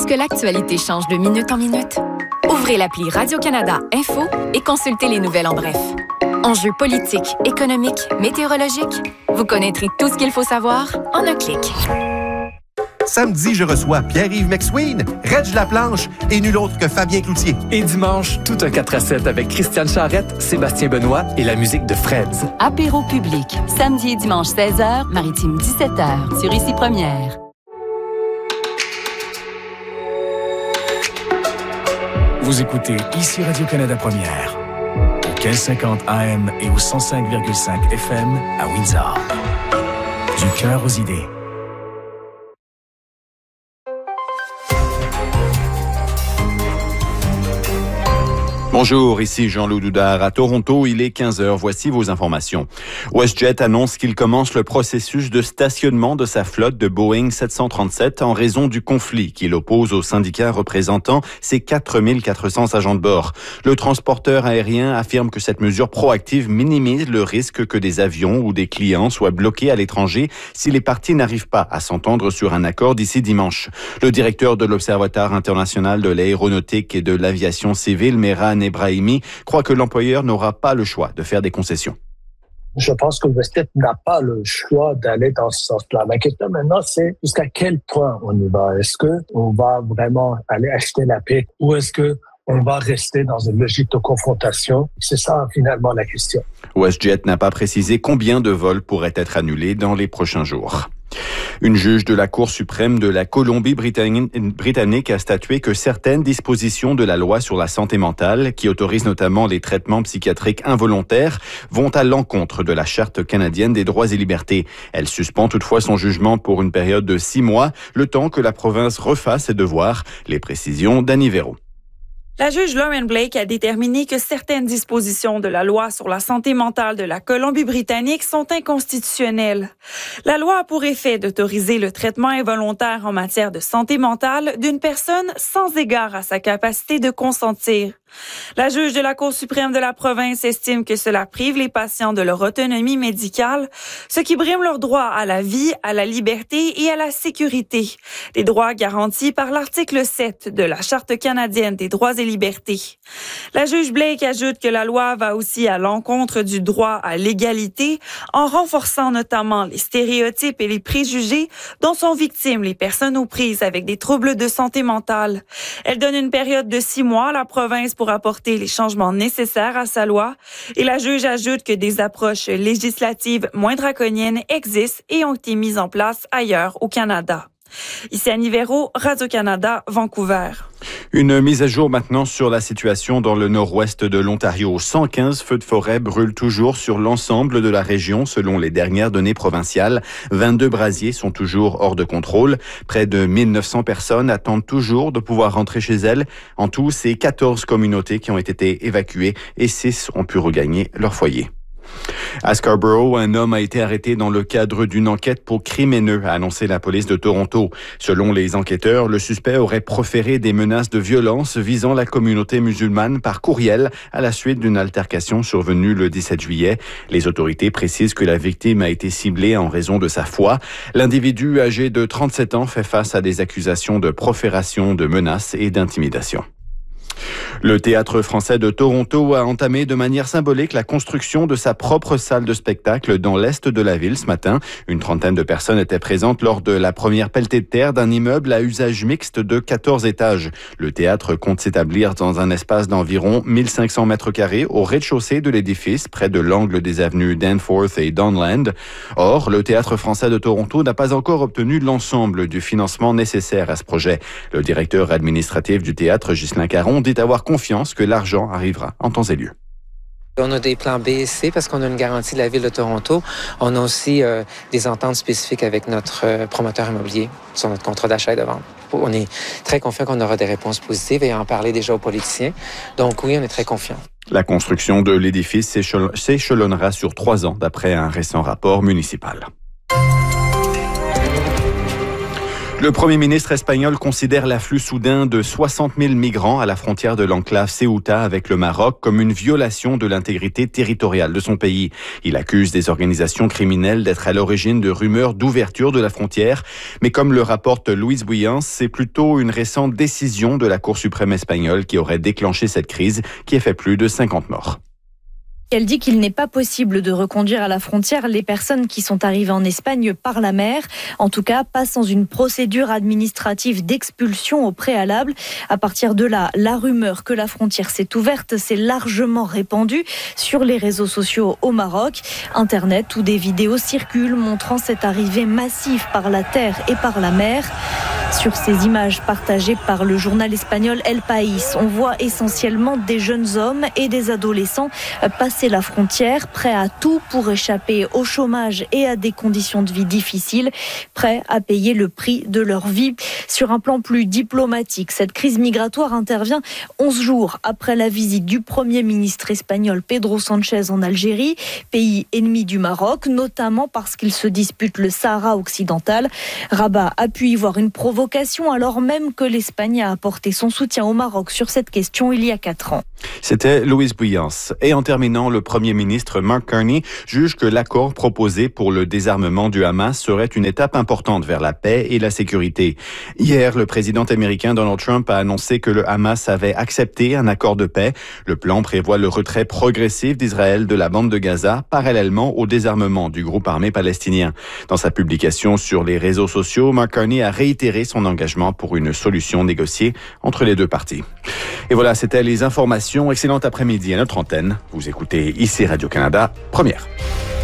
Parce que l'actualité change de minute en minute. Ouvrez l'appli Radio-Canada Info et consultez les nouvelles en bref. Enjeux politiques, économiques, météorologiques. Vous connaîtrez tout ce qu'il faut savoir en un clic. Samedi, je reçois Pierre-Yves McSween, Reg Laplanche et nul autre que Fabien Cloutier. Et dimanche, tout un 4-7 avec Christiane Charrette, Sébastien Benoît et la musique de Freds. Apéro public, samedi et dimanche 16h, Maritime 17h, sur Ici Première. Vous écoutez Ici Radio-Canada Première, au 1550 AM et au 105,5 FM à Windsor. Du cœur aux idées. Bonjour, ici Jean-Loup Doudard. À Toronto, il est 15h. Voici vos informations. WestJet annonce qu'il commence le processus de stationnement de sa flotte de Boeing 737 en raison du conflit qu'il oppose aux syndicats représentant ses 4400 agents de bord. Le transporteur aérien affirme que cette mesure proactive minimise le risque que des avions ou des clients soient bloqués à l'étranger si les parties n'arrivent pas à s'entendre sur un accord d'ici dimanche. Le directeur de l'Observatoire international de l'aéronautique et de l'aviation civile, Mehran Ebrahimi, croit que l'employeur n'aura pas le choix de faire des concessions. Je pense que WestJet n'a pas le choix d'aller dans ce sens-là. La question maintenant, c'est jusqu'à quel point on y va. Est-ce qu'on va vraiment aller acheter la paix ou est-ce qu'on va rester dans une logique de confrontation? C'est ça, finalement, la question. WestJet n'a pas précisé combien de vols pourraient être annulés dans les prochains jours. Une juge de la Cour suprême de la Colombie-Britannique a statué que certaines dispositions de la loi sur la santé mentale, qui autorisent notamment les traitements psychiatriques involontaires, vont à l'encontre de la Charte canadienne des droits et libertés. Elle suspend toutefois son jugement pour une période de 6 mois, le temps que la province refasse ses devoirs. Les précisions d'Annie Véro. La juge Lauren Blake a déterminé que certaines dispositions de la loi sur la santé mentale de la Colombie-Britannique sont inconstitutionnelles. La loi a pour effet d'autoriser le traitement involontaire en matière de santé mentale d'une personne sans égard à sa capacité de consentir. La juge de la Cour suprême de la province estime que cela prive les patients de leur autonomie médicale, ce qui brime leur droit à la vie, à la liberté et à la sécurité, des droits garantis par l'article 7 de la Charte canadienne des droits et libertés. La juge Blake ajoute que la loi va aussi à l'encontre du droit à l'égalité en renforçant notamment les stéréotypes et les préjugés dont sont victimes les personnes aux prises avec des troubles de santé mentale. Elle donne une période de 6 mois à la province pour apporter les changements nécessaires à sa loi. Et la juge ajoute que des approches législatives moins draconiennes existent et ont été mises en place ailleurs au Canada. Ici Annie Véro, Radio-Canada, Vancouver. Une mise à jour maintenant sur la situation dans le nord-ouest de l'Ontario. 115 feux de forêt brûlent toujours sur l'ensemble de la région selon les dernières données provinciales. 22 brasiers sont toujours hors de contrôle. Près de 1900 personnes attendent toujours de pouvoir rentrer chez elles. En tout, c'est 14 communautés qui ont été évacuées et 6 ont pu regagner leur foyer. À Scarborough, un homme a été arrêté dans le cadre d'une enquête pour crime haineux, a annoncé la police de Toronto. Selon les enquêteurs, le suspect aurait proféré des menaces de violence visant la communauté musulmane par courriel à la suite d'une altercation survenue le 17 juillet. Les autorités précisent que la victime a été ciblée en raison de sa foi. L'individu âgé de 37 ans fait face à des accusations de profération de menaces et d'intimidation. Le Théâtre français de Toronto a entamé de manière symbolique la construction de sa propre salle de spectacle dans l'est de la ville ce matin. Une trentaine de personnes étaient présentes lors de la première pelletée de terre d'un immeuble à usage mixte de 14 étages. Le théâtre compte s'établir dans un espace d'environ 1500 mètres carrés au rez-de-chaussée de l'édifice, près de l'angle des avenues Danforth et Donland. Or, le Théâtre français de Toronto n'a pas encore obtenu l'ensemble du financement nécessaire à ce projet. Le directeur administratif du théâtre, Ghislain Caron, dit avoir confiance que l'argent arrivera en temps et lieu. On a des plans B et C parce qu'on a une garantie de la Ville de Toronto. On a aussi des ententes spécifiques avec notre promoteur immobilier sur notre contrat d'achat et de vente. On est très confiant qu'on aura des réponses positives et en parler déjà aux politiciens. Donc oui, on est très confiant. La construction de l'édifice s'échelonnera sur 3 ans d'après un récent rapport municipal. Le Premier ministre espagnol considère l'afflux soudain de 60 000 migrants à la frontière de l'enclave Ceuta avec le Maroc comme une violation de l'intégrité territoriale de son pays. Il accuse des organisations criminelles d'être à l'origine de rumeurs d'ouverture de la frontière. Mais comme le rapporte Louise Bouillans, c'est plutôt une récente décision de la Cour suprême espagnole qui aurait déclenché cette crise qui a fait plus de 50 morts. Elle dit qu'il n'est pas possible de reconduire à la frontière les personnes qui sont arrivées en Espagne par la mer. En tout cas, pas sans une procédure administrative d'expulsion au préalable. À partir de là, la rumeur que la frontière s'est ouverte s'est largement répandue sur les réseaux sociaux au Maroc. Internet où des vidéos circulent montrant cette arrivée massive par la terre et par la mer. Sur ces images partagées par le journal espagnol El País, on voit essentiellement des jeunes hommes et des adolescents passer la frontière, prêts à tout pour échapper au chômage et à des conditions de vie difficiles, prêts à payer le prix de leur vie. Sur un plan plus diplomatique, cette crise migratoire intervient 11 jours après la visite du Premier ministre espagnol Pedro Sánchez en Algérie, pays ennemi du Maroc, notamment parce qu'il se dispute le Sahara occidental. Rabat a pu y voir une provocation alors même que l'Espagne a apporté son soutien au Maroc sur cette question il y a 4 ans. C'était Louise Bouillans. Et en terminant, le Premier ministre Mark Carney juge que l'accord proposé pour le désarmement du Hamas serait une étape importante vers la paix et la sécurité. Hier, le président américain Donald Trump a annoncé que le Hamas avait accepté un accord de paix. Le plan prévoit le retrait progressif d'Israël de la bande de Gaza, parallèlement au désarmement du groupe armé palestinien. Dans sa publication sur les réseaux sociaux, Mark Carney a réitéré son engagement pour une solution négociée entre les deux parties. Et voilà, c'était les informations. Excellent après-midi à notre antenne. Vous écoutez ici Radio-Canada, première.